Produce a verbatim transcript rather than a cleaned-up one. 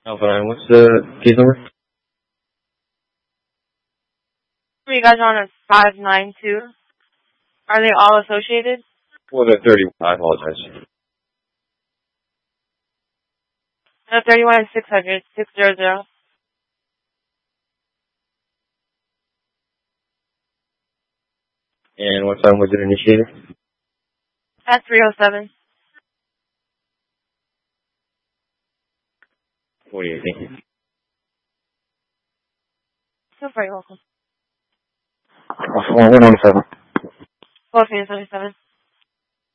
Alpha nine, what's the case number? You guys are on a five nine two. Are they all associated? Well, the thirty. I apologize. No, thirty-one is six hundred, six hundred. And what time was it initiated? At three oh seven. forty-eight, thank you. You're very welcome. one oh seven. fourteen seventy-seven.